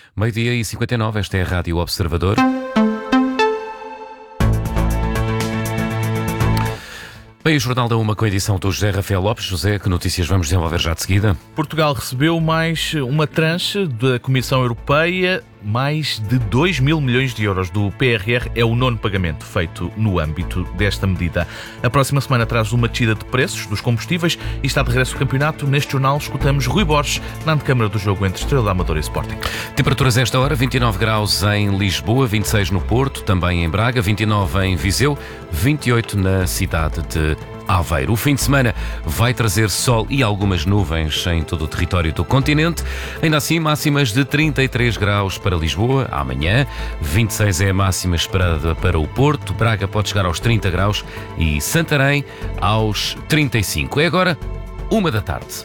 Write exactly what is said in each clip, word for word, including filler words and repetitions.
Meio-dia e cinquenta e nove, esta é a Rádio Observador. Bem, o Jornal da Uma com a edição do José Rafael Lopes. José, que notícias vamos desenvolver já de seguida? Portugal recebeu mais uma tranche da Comissão Europeia, mais de dois mil milhões de euros do P R R. É o nono pagamento feito no âmbito desta medida. A próxima semana traz uma descida de preços dos combustíveis e está de regresso o campeonato. Neste jornal escutamos Rui Borges na antecâmara do jogo entre Estrela da Amadora e Sporting. Temperaturas a esta hora, vinte e nove graus em Lisboa, vinte e seis no Porto, também em Braga, vinte e nove em Viseu, vinte e oito na cidade de Aveiro. O fim de semana vai trazer sol e algumas nuvens em todo o território do continente. Ainda assim, máximas de trinta e três graus para Lisboa amanhã, vinte e seis é a máxima esperada para o Porto, Braga pode chegar aos trinta graus e Santarém aos trinta e cinco. É agora uma da tarde.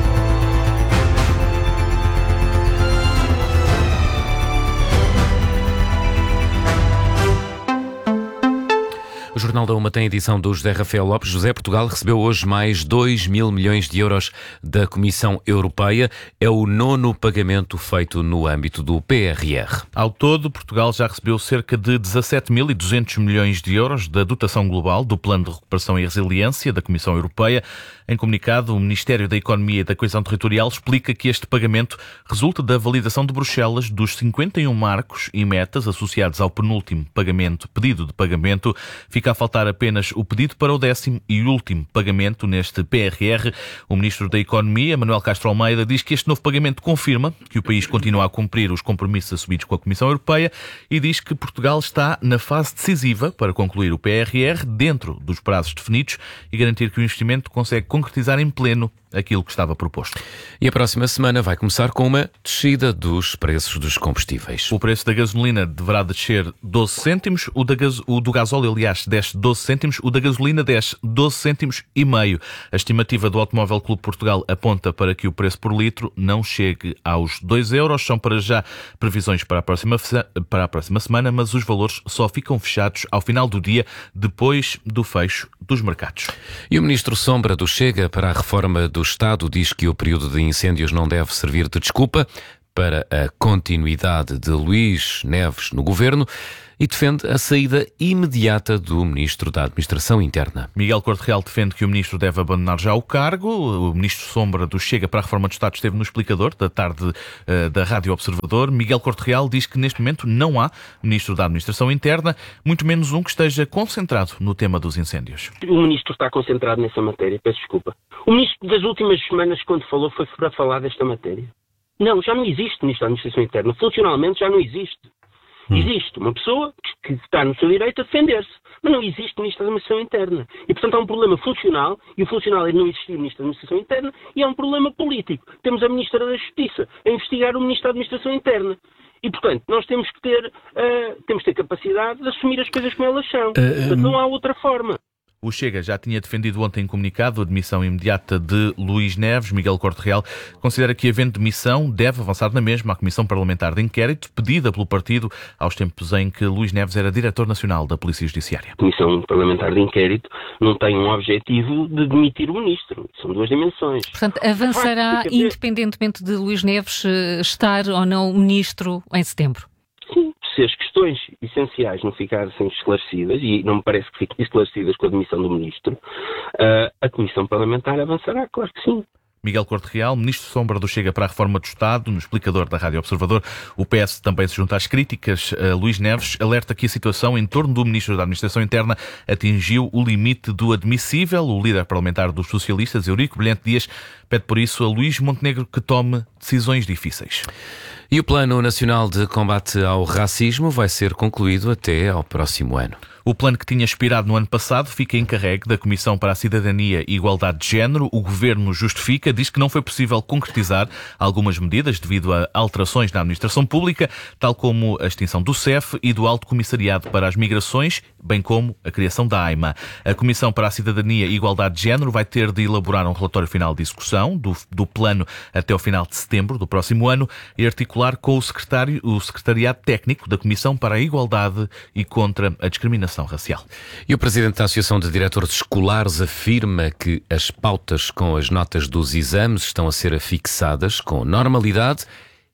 O Jornal da Uma tem a edição do José Rafael Lopes. José, Portugal recebeu hoje mais dois mil milhões de euros da Comissão Europeia. É o nono pagamento feito no âmbito do P R R. Ao todo, Portugal já recebeu cerca de dezassete mil e duzentos milhões de euros da dotação global do Plano de Recuperação e Resiliência da Comissão Europeia. Em comunicado, o Ministério da Economia e da Coesão Territorial explica que este pagamento resulta da validação de Bruxelas dos cinquenta e um marcos e metas associados ao penúltimo pagamento, pedido de pagamento. Fica a faltar apenas o pedido para o décimo e último pagamento neste P R R. O Ministro da Economia, Manuel Castro Almeida, diz que este novo pagamento confirma que o país continua a cumprir os compromissos assumidos com a Comissão Europeia e diz que Portugal está na fase decisiva para concluir o P R R dentro dos prazos definidos e garantir que o investimento consegue concretizar em pleno aquilo que estava proposto. E a próxima semana vai começar com uma descida dos preços dos combustíveis. O preço da gasolina deverá descer doze cêntimos, o, da gas... o do gasóleo, aliás, desce doze cêntimos, o da gasolina desce doze cêntimos e meio. A estimativa do Automóvel Clube Portugal aponta para que o preço por litro não chegue aos dois euros. São para já previsões para a próxima, para a próxima semana, mas os valores só ficam fechados ao final do dia, depois do fecho dos mercados. E o Ministro Sombra do Chega para a reforma do O Estado diz que o período de incêndios não deve servir de desculpa para a continuidade de Luís Neves no governo e defende a saída imediata do Ministro da Administração Interna. Miguel Corte Real defende que o Ministro deve abandonar já o cargo. O Ministro Sombra do Chega para a Reforma do Estado esteve no Explicador da tarde uh, da Rádio Observador. Miguel Corte Real diz que neste momento não há Ministro da Administração Interna, muito menos um que esteja concentrado no tema dos incêndios. O Ministro está concentrado nessa matéria, peço desculpa. O Ministro das últimas semanas, quando falou, foi para falar desta matéria. Não, já não existe Ministro da Administração Interna. Funcionalmente já não existe. Hum. Existe uma pessoa que está no seu direito a defender-se, mas não existe Ministro da Administração Interna. E, portanto, há um problema funcional, e o funcional é não existir Ministro da Administração Interna, e há um problema político. Temos a Ministra da Justiça a investigar o Ministro da Administração Interna. E, portanto, nós temos que ter, uh, temos que ter capacidade de assumir as coisas como elas são. Uh, portanto, não há outra forma. O Chega já tinha defendido ontem em comunicado a demissão imediata de Luís Neves. Miguel Corte Real considera que, havendo demissão, deve avançar na mesma a Comissão Parlamentar de Inquérito, pedida pelo partido aos tempos em que Luís Neves era Diretor Nacional da Polícia Judiciária. A Comissão Parlamentar de Inquérito não tem um objetivo de demitir o Ministro. São duas dimensões. Portanto, avançará independentemente de Luís Neves estar ou não Ministro em setembro? Sim, se as questões essenciais não ficassem esclarecidas, e não me parece que fiquem esclarecidas com a demissão do Ministro, uh, a Comissão Parlamentar avançará, claro que sim. Miguel Corte Real, Ministro Sombra do Chega para a Reforma do Estado, no Explicador da Rádio Observador. O P S também se junta às críticas. Uh, Luís Neves alerta que a situação em torno do Ministro da Administração Interna atingiu o limite do admissível. O líder parlamentar dos socialistas, Eurico Brilhante Dias, pede por isso a Luís Montenegro que tome decisões difíceis. E o Plano Nacional de Combate ao Racismo vai ser concluído até ao próximo ano. O plano que tinha expirado no ano passado fica encarregue da Comissão para a Cidadania e Igualdade de Género. O Governo justifica, diz que não foi possível concretizar algumas medidas devido a alterações na administração pública, tal como a extinção do C E F e do Alto Comissariado para as Migrações, bem como a criação da AIMA. A Comissão para a Cidadania e Igualdade de Género vai ter de elaborar um relatório final de execução do, do plano até ao final de setembro do próximo ano e articular com o, secretário, o Secretariado Técnico da Comissão para a Igualdade e contra a Discriminação Racial. E o Presidente da Associação de Diretores Escolares afirma que as pautas com as notas dos exames estão a ser afixadas com normalidade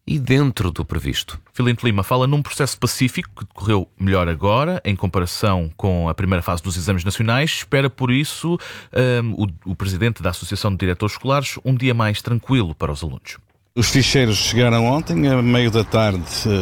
e dentro do previsto. Filinto Lima fala num processo pacífico que decorreu melhor agora, em comparação com a primeira fase dos exames nacionais. Espera, por isso, um, o, o presidente da Associação de Diretores Escolares, um dia mais tranquilo para os alunos. Os ficheiros chegaram ontem, a meio da tarde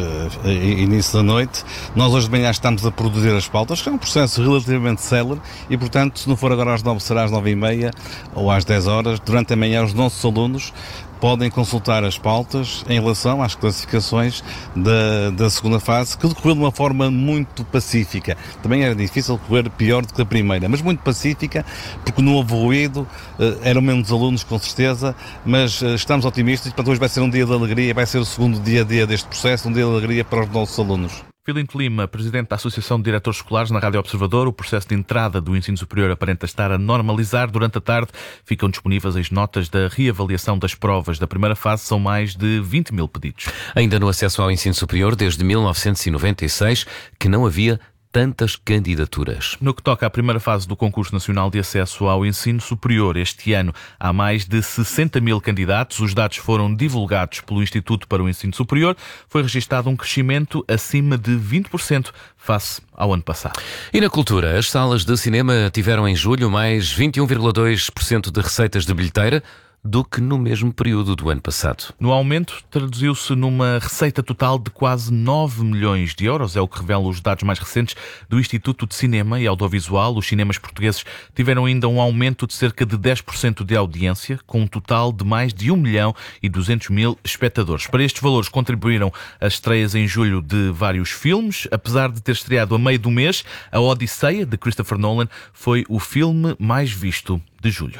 e uh, início da noite. Nós hoje de manhã estamos a produzir as pautas, que é um processo relativamente célere e, portanto, se não for agora às nove, será às nove e meia ou às dez horas. Durante a manhã, os nossos alunos podem consultar as pautas em relação às classificações da, da segunda fase, que decorreu de uma forma muito pacífica. Também era difícil decorrer pior do que a primeira, mas muito pacífica, porque não houve ruído, eram menos alunos com certeza, mas estamos otimistas e, portanto, hoje vai ser um dia de alegria, vai ser o segundo dia a dia deste processo, um dia de alegria para os nossos alunos. Filinto Lima, presidente da Associação de Diretores Escolares, na Rádio Observador. O processo de entrada do ensino superior aparenta estar a normalizar. Durante a tarde ficam disponíveis as notas da reavaliação das provas da primeira fase. São mais de vinte mil pedidos. Ainda no acesso ao ensino superior, desde mil novecentos e noventa e seis, que não havia tantas candidaturas. No que toca à primeira fase do Concurso Nacional de Acesso ao Ensino Superior, este ano há mais de sessenta mil candidatos. Os dados foram divulgados pelo Instituto para o Ensino Superior. Foi registado um crescimento acima de vinte por cento face ao ano passado. E na cultura, as salas de cinema tiveram em julho mais vinte e um vírgula dois por cento de receitas de bilheteira do que no mesmo período do ano passado. No aumento, traduziu-se numa receita total de quase nove milhões de euros, é o que revelam os dados mais recentes do Instituto de Cinema e Audiovisual. Os cinemas portugueses tiveram ainda um aumento de cerca de dez por cento de audiência, com um total de mais de um milhão e duzentos mil espectadores. Para estes valores contribuíram as estreias em julho de vários filmes. Apesar de ter estreado a meio do mês, A Odisseia, de Christopher Nolan, foi o filme mais visto de julho.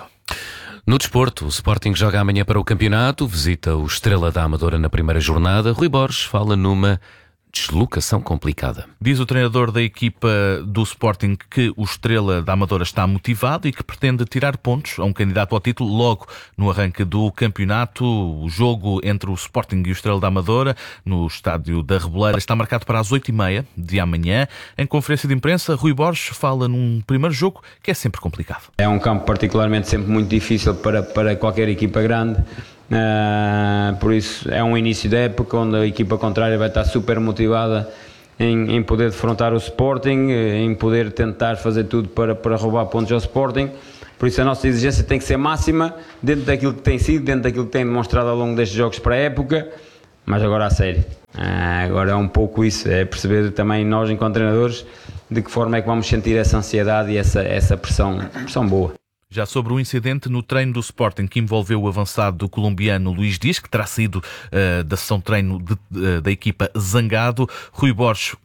No desporto, o Sporting joga amanhã para o campeonato, visita o Estrela da Amadora na primeira jornada. Rui Borges fala numa deslocação complicada. Diz o treinador da equipa do Sporting que o Estrela da Amadora está motivado e que pretende tirar pontos a um candidato ao título logo no arranque do campeonato. O jogo entre o Sporting e o Estrela da Amadora no estádio da Reboleira está marcado para as oito e meia de amanhã. Em conferência de imprensa, Rui Borges fala num primeiro jogo que é sempre complicado. É um campo particularmente sempre muito difícil para, para qualquer equipa grande. Uh, por isso é um início da época onde a equipa contrária vai estar super motivada em, em poder defrontar o Sporting, em poder tentar fazer tudo para, para roubar pontos ao Sporting. Por isso a nossa exigência tem que ser máxima dentro daquilo que tem sido, dentro daquilo que tem demonstrado ao longo destes jogos para a época, mas agora a sério. Uh, agora é um pouco isso, é perceber também nós enquanto treinadores de que forma é que vamos sentir essa ansiedade e essa, essa pressão, pressão boa. Já sobre o incidente no treino do Sporting que envolveu o avançado colombiano Luís Dias, que terá saído uh, da sessão de treino de, uh, da equipa zangado, Rui Borges